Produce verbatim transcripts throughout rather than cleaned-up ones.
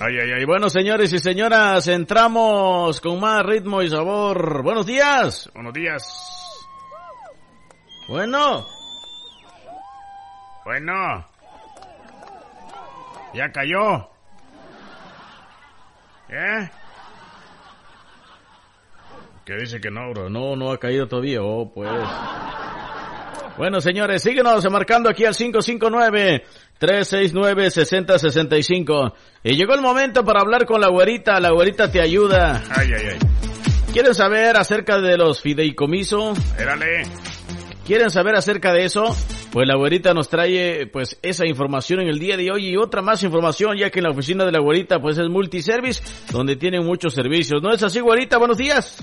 Ay, ay, ay. Bueno, señores y señoras, entramos con más ritmo y sabor. Buenos días. Buenos días. Bueno. Bueno. Ya cayó. ¿Eh? ¿Qué dice que no, bro? No, no ha caído todavía. Oh, pues. Bueno, señores, síguenos marcando aquí al cinco cinco nueve, tres seis nueve, seis cero seis cinco. Y llegó el momento para hablar con la güerita. La güerita te ayuda. Ay, ay, ay. ¿Quieren saber acerca de los fideicomisos? Érale. ¿Quieren saber acerca de eso? Pues la güerita nos trae pues esa información en el día de hoy y otra más información, ya que en la oficina de la güerita pues es multiservice, donde tienen muchos servicios. ¿No es así, güerita? Buenos días.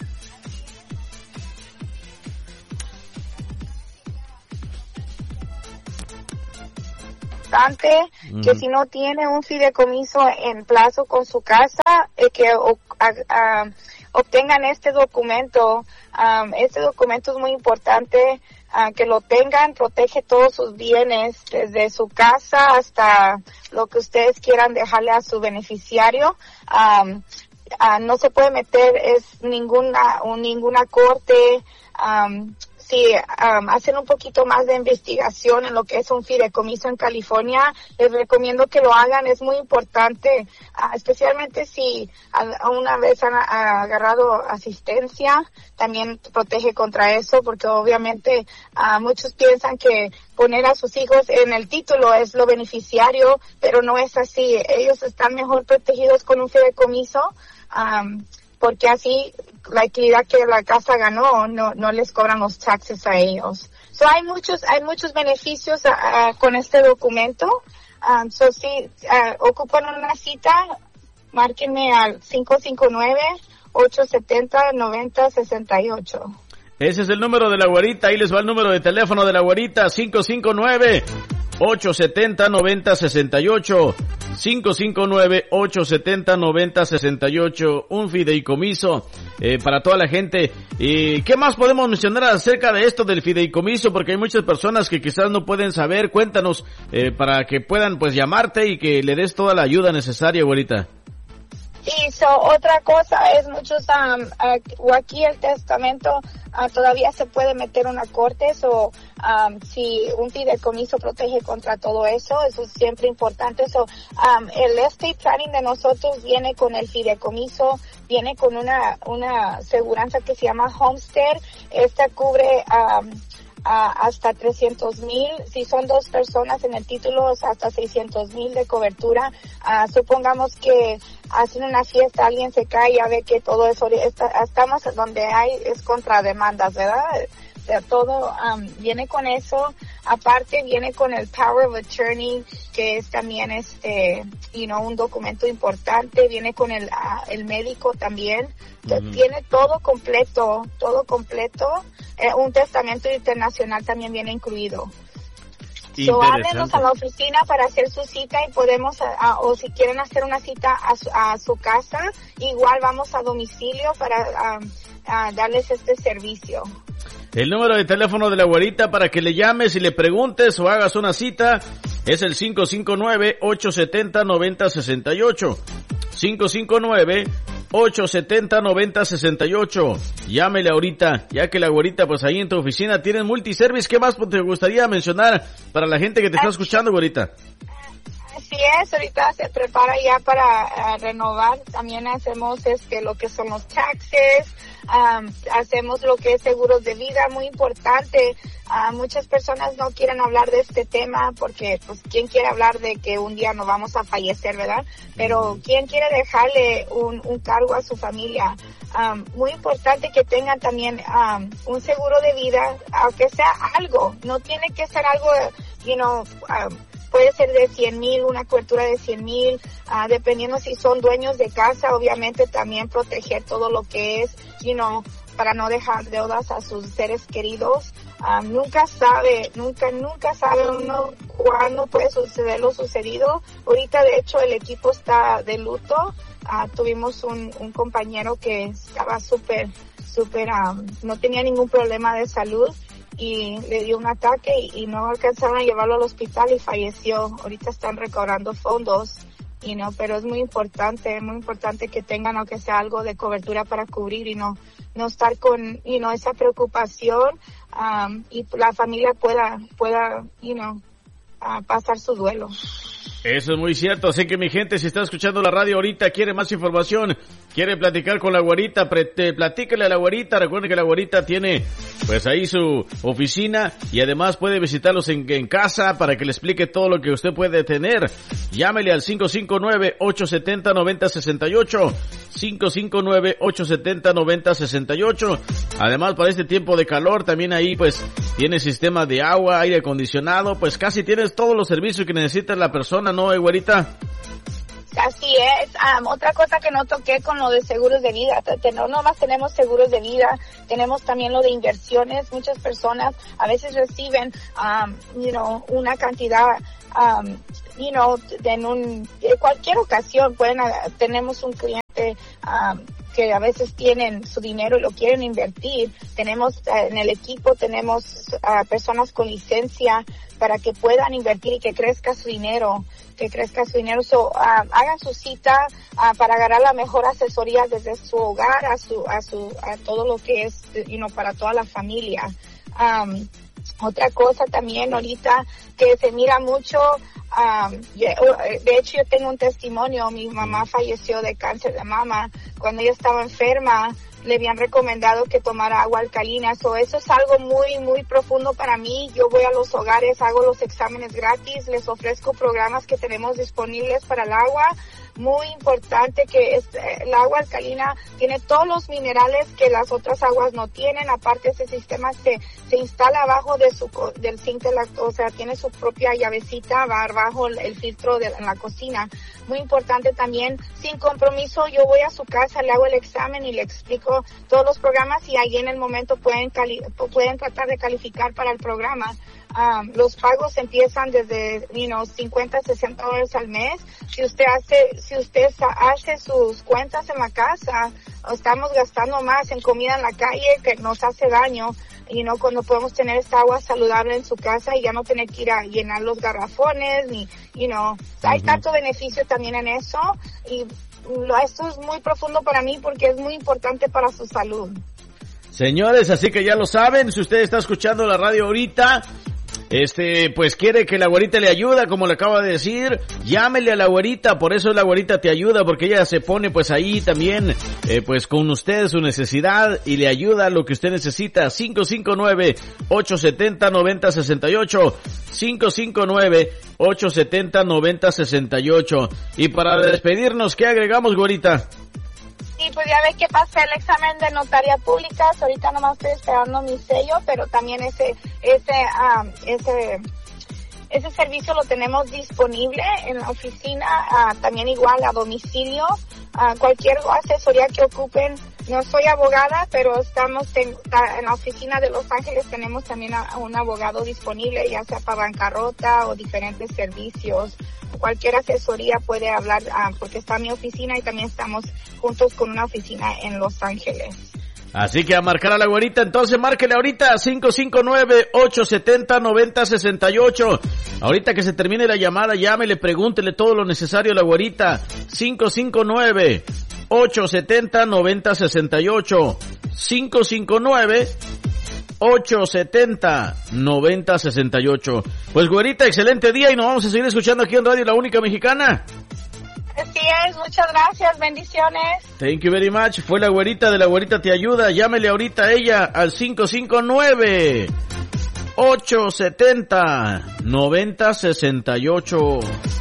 Uh-huh. Que si no tiene un fideicomiso en plazo con su casa, eh, que o, a, a, obtengan este documento. Um, este documento es muy importante, uh, que lo tengan, protege todos sus bienes, desde su casa hasta lo que ustedes quieran dejarle a su beneficiario. Um, uh, no se puede meter es ninguna, un, ninguna corte. Um, Si um, hacen un poquito más de investigación en lo que es un fideicomiso en California, les recomiendo que lo hagan. Es muy importante, uh, especialmente si a, una vez han a, agarrado asistencia, también protege contra eso, porque obviamente uh, muchos piensan que poner a sus hijos en el título es lo beneficiario, pero no es así. Ellos están mejor protegidos con un fideicomiso, um, porque así la actividad que la casa ganó no no les cobran los taxes a ellos. So hay muchos hay muchos beneficios uh, con este documento. Um, so si uh, ocupan una cita, márquenme al cinco cinco nueve, ocho siete cero, nueve cero seis ocho. Ese es el número de la güerita. Ahí les va el número de teléfono de la güerita: cinco cinco nueve, ocho siete cero, nueve cero seis ocho. cinco cinco nueve, ocho siete cero, nueve cero seis ocho. Un fideicomiso eh, para toda la gente. ¿Y qué más podemos mencionar acerca de esto del fideicomiso? Porque hay muchas personas que quizás no pueden saber. Cuéntanos eh, para que puedan pues llamarte y que le des toda la ayuda necesaria, güerita. Sí, so, otra cosa es muchos, um, uh, aquí el testamento uh, todavía se puede meter una corte, so, um, si un fideicomiso protege contra todo eso, eso es siempre importante. So, um, el estate planning de nosotros viene con el fideicomiso, viene con una, una aseguranza que se llama Homestead. Esta cubre, um, Uh, hasta trescientos mil, si son dos personas en el título, hasta seiscientos mil de cobertura. Uh, supongamos que hacen una fiesta, alguien se cae, ya ve que todo eso, está, estamos donde hay, es contra demandas, ¿verdad? O sea, todo um, viene con eso. Aparte viene con el Power of Attorney, que es también este, you know, un documento importante. Viene con el, uh, el médico también. Uh-huh. Tiene todo completo, todo completo. Eh, un testamento internacional también viene incluido. So, háblenos a la oficina para hacer su cita y podemos, uh, o si quieren hacer una cita a su, a su casa, igual vamos a domicilio para uh, uh, darles este servicio. El número de teléfono de la güerita para que le llames y le preguntes o hagas una cita es el cinco cinco nueve, ocho siete cero, nueve cero seis ocho. cinco cinco nueve, ocho siete cero, nueve cero seis ocho. Llámele ahorita, ya que la güerita pues ahí en tu oficina tienen multiservice. ¿Qué más te gustaría mencionar para la gente que te está escuchando, güerita? Así es, ahorita se prepara ya para uh, renovar. También hacemos este lo que son los taxes, um, hacemos lo que es seguros de vida, muy importante. Uh, muchas personas no quieren hablar de este tema porque, pues, ¿quién quiere hablar de que un día nos vamos a fallecer, verdad? Pero ¿quién quiere dejarle un, un cargo a su familia? Um, muy importante que tengan también um, un seguro de vida, aunque sea algo, no tiene que ser algo, you know, um, puede ser de cien mil, una cobertura de cien mil, uh, dependiendo si son dueños de casa, obviamente también proteger todo lo que es, you know, para no dejar deudas a sus seres queridos. Um, nunca sabe, nunca, nunca sabe uno cuándo puede suceder lo sucedido. Ahorita, de hecho, el equipo está de luto. Uh, tuvimos un, un compañero que estaba súper, súper, um, no tenía ningún problema de salud y le dio un ataque y, y no alcanzaron a llevarlo al hospital y falleció. Ahorita están recaudando fondos you know, pero es muy importante, muy importante que tengan aunque sea algo de cobertura para cubrir y no, no estar con, you know, esa preocupación, um, y la familia pueda, pueda, you know, uh, pasar su duelo. Eso es muy cierto, así que mi gente, si está escuchando la radio ahorita, quiere más información, quiere platicar con la güerita, pre- platícale a la güerita, recuerden que la güerita tiene pues ahí su oficina y además puede visitarlos en, en casa para que le explique todo lo que usted puede tener. Llámele al cinco cinco nueve, ocho siete cero, nueve cero seis ocho, cinco cinco nueve, ocho siete cero, nueve cero seis ocho. Además, para este tiempo de calor, también ahí pues tiene sistema de agua, aire acondicionado, pues casi tienes todos los servicios que necesita la persona, ¿no, güerita? Así es. Um, otra cosa que no toqué con lo de seguros de vida, no nomás tenemos seguros de vida, tenemos también lo de inversiones. Muchas personas a veces reciben, um, you know, una cantidad, um, you know, de en un, de cualquier ocasión pueden, tenemos un cliente, um, que a veces tienen su dinero y lo quieren invertir. Tenemos uh, en el equipo, tenemos uh, personas con licencia para que puedan invertir y que crezca su dinero, que crezca su dinero. So, uh, hagan su cita uh, para agarrar la mejor asesoría desde su hogar a su, a su, a todo lo que es, you know, para toda la familia. Um, otra cosa también ahorita que se mira mucho, um, de hecho yo tengo un testimonio, mi mamá falleció de cáncer de mama. Cuando ella estaba enferma le habían recomendado que tomara agua alcalina, so eso es algo muy, muy profundo para mí. Yo voy a los hogares, hago los exámenes gratis, les ofrezco programas que tenemos disponibles para el agua. Muy importante que es, el agua alcalina tiene todos los minerales que las otras aguas no tienen. Aparte, ese sistema se, se instala abajo de su, del zinc de la, o sea, tiene su propia llavecita, va abajo el, el filtro de en la cocina. Muy importante también, sin compromiso, yo voy a su casa, le hago el examen y le explico todos los programas y ahí en el momento pueden cali, pueden tratar de calificar para el programa. Um, los pagos empiezan desde, you know, cincuenta, sesenta dólares al mes. Si usted hace, si usted hace sus cuentas en la casa, estamos gastando más en comida en la calle que nos hace daño, y no cuando podemos tener esta agua saludable en su casa y ya no tener que ir a llenar los garrafones, ni, you know, uh-huh. Hay tanto beneficio también en eso, y lo, esto es muy profundo para mí porque es muy importante para su salud. Señores, así que ya lo saben, si usted está escuchando la radio ahorita, Este, pues quiere que la güerita le ayuda, como le acaba de decir, llámele a la güerita, por eso la güerita te ayuda, porque ella se pone pues ahí también, eh, pues con usted su necesidad y le ayuda a lo que usted necesita. Cinco cinco nueve, ocho siete cero, nueve cero seis ocho, cinco cinco nueve, ocho siete cero, nueve cero seis ocho. Y para despedirnos, ¿qué agregamos, güerita? Sí, pues ya ves que pasé el examen de notaría pública, ahorita nomás estoy esperando mi sello, pero también ese, ese, um, ese, ese servicio lo tenemos disponible en la oficina, uh, también igual a domicilio, uh, cualquier asesoría que ocupen. No soy abogada, pero estamos en, en la oficina de Los Ángeles, tenemos también a, a un abogado disponible, ya sea para bancarrota o diferentes servicios. Cualquier asesoría puede hablar, uh, porque está mi oficina y también estamos juntos con una oficina en Los Ángeles. Así que a marcar a la güerita, entonces márquele ahorita cinco cinco nueve, ocho siete cero, nueve cero seis ocho. Ahorita que se termine la llamada, llámele, pregúntele todo lo necesario a la güerita. cinco cinco nueve, ocho siete cero, nueve cero seis ocho. cinco cinco nueve, ocho siete cero, nueve cero seis ocho. Pues güerita, excelente día y nos vamos a seguir escuchando aquí en Radio La Única Mexicana. Así es, muchas gracias, bendiciones. Thank you very much. Fue la güerita de La Güerita Te Ayuda. Llámele ahorita a ella al cinco cinco nueve, ocho siete cero, nueve cero seis ocho.